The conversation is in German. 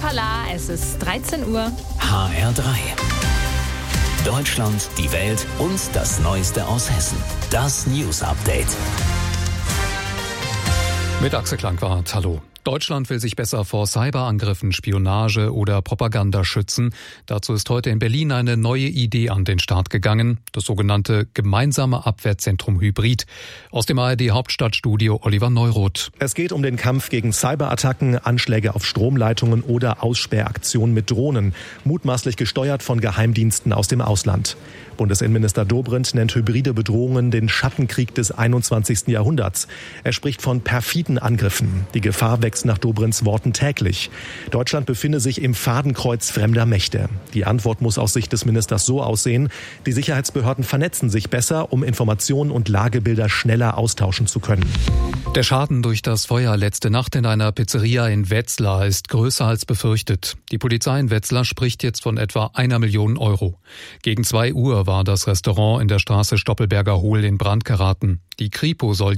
Hoppala, es ist 13 Uhr. HR3. Deutschland, die Welt und das Neueste aus Hessen. Das News Update. Mit Axel Klangwart, hallo. Deutschland will sich besser vor Cyberangriffen, Spionage oder Propaganda schützen. Dazu ist heute in Berlin eine neue Idee an den Start gegangen, das sogenannte Gemeinsame Abwehrzentrum Hybrid. Aus dem ARD-Hauptstadtstudio Oliver Neuroth. Es geht um den Kampf gegen Cyberattacken, Anschläge auf Stromleitungen oder Aussperraktionen mit Drohnen, mutmaßlich gesteuert von Geheimdiensten aus dem Ausland. Bundesinnenminister Dobrindt nennt hybride Bedrohungen den Schattenkrieg des 21. Jahrhunderts. Er spricht von perfiden Angriffen. Die Gefahr wächst nach Dobrindts Worten täglich. Deutschland befinde sich im Fadenkreuz fremder Mächte. Die Antwort muss aus Sicht des Ministers so aussehen: Die Sicherheitsbehörden vernetzen sich besser, um Informationen und Lagebilder schneller austauschen zu können. Der Schaden durch das Feuer letzte Nacht in einer Pizzeria in Wetzlar ist größer als befürchtet. Die Polizei in Wetzlar spricht jetzt von etwa 1 Million Euro. Gegen 2 Uhr war das Restaurant in der Straße Stoppelberger Hohl in Brand geraten. Die Kripo soll